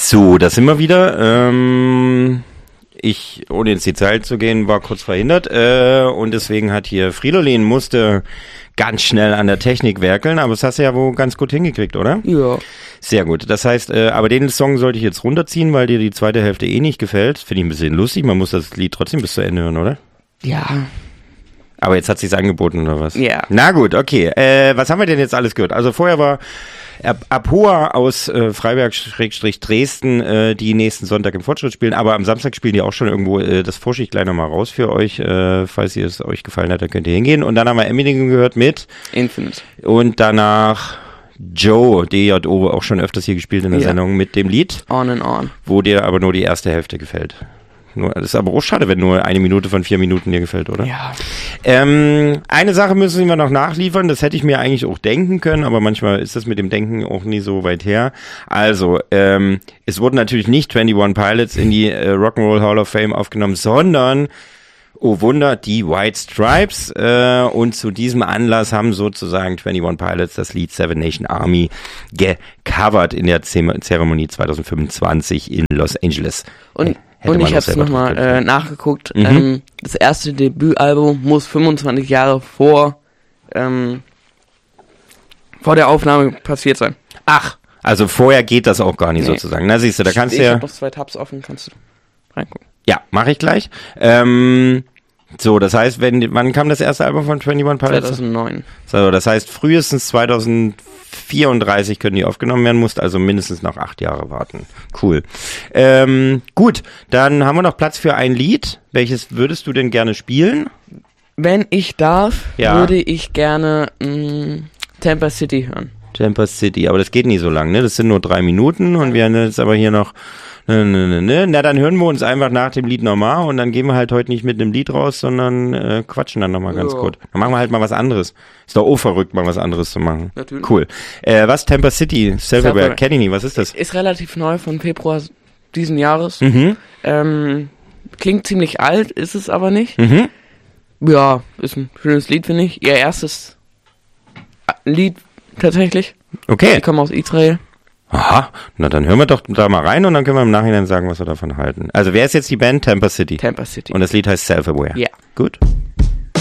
So, da sind wir wieder. Ich, ohne ins Detail zu gehen, war kurz verhindert und deswegen hat hier Fridolin musste ganz schnell an der Technik werkeln, aber das hast du ja wohl ganz gut hingekriegt, oder? Ja. Sehr gut. Das heißt, aber den Song sollte ich jetzt runterziehen, weil dir die zweite Hälfte eh nicht gefällt. Finde ich ein bisschen lustig. Man muss das Lied trotzdem bis zu Ende hören, oder? Ja. Aber jetzt hat sich's angeboten, oder was? Ja. Na gut, okay. Was haben wir denn jetzt alles gehört? Also vorher war Apoa aus Freiberg-Dresden, die nächsten Sonntag im Fortschritt spielen, aber am Samstag spielen die auch schon irgendwo das Vorschicht gleich nochmal raus für euch. Falls ihr es euch gefallen hat, dann könnt ihr hingehen. Und dann haben wir Eminem gehört mit Infinite. Und danach Joe, DJO, auch schon öfters hier gespielt in der Sendung mit dem Lied. On and On. Wo dir aber nur die erste Hälfte gefällt. Das ist aber auch schade, wenn nur 1 Minute von 4 Minuten dir gefällt, oder? Ja. Eine Sache müssen wir noch nachliefern, das hätte ich mir eigentlich auch denken können, aber manchmal ist das mit dem Denken auch nie so weit her. Also, es wurden natürlich nicht 21 Pilots in die Rock'n'Roll Hall of Fame aufgenommen, sondern, oh Wunder, die White Stripes. Und zu diesem Anlass haben sozusagen 21 Pilots das Lied Seven Nation Army gecovert in der Zeremonie 2025 in Los Angeles. Und ich habe es nochmal nachgeguckt. Das erste Debütalbum muss 25 Jahre vor der Aufnahme passiert sein. Ach, also vorher geht das auch gar nicht sozusagen. Na siehst du, da kannst du ja... Ich habe noch 2 Tabs offen, kannst du reingucken. Ja, mache ich gleich. So, das heißt, wann kam das erste Album von 21 Pilots? 2009. So, das heißt, frühestens 2034 können die aufgenommen werden, musst also mindestens noch 8 Jahre warten. Cool. Gut, dann haben wir noch Platz für ein Lied. Welches würdest du denn gerne spielen? Wenn ich darf, würde ich gerne Tampa City hören. Tampa City, aber das geht nicht so lang, ne? Das sind nur 3 Minuten und wir haben jetzt aber hier noch... Na, dann hören wir uns einfach nach dem Lied nochmal und dann gehen wir halt heute nicht mit einem Lied raus, sondern quatschen dann nochmal ganz kurz. Dann machen wir halt mal was anderes. Ist doch auch verrückt, mal was anderes zu machen. Natürlich. Cool. Was? Tampa City, Self-Aware, kenn ich nie, was ist das? Ist relativ neu, von Februar diesen Jahres. Klingt ziemlich alt, ist es aber nicht. Ja, ist ein schönes Lied, finde ich. Ihr erstes Lied tatsächlich. Okay. Die kommen aus Israel. Aha, na dann hören wir doch da mal rein und dann können wir im Nachhinein sagen, was wir davon halten. Also wer ist jetzt die Band? Tampa City. Tampa City. Und das Lied heißt Self-Aware. Ja. Gut.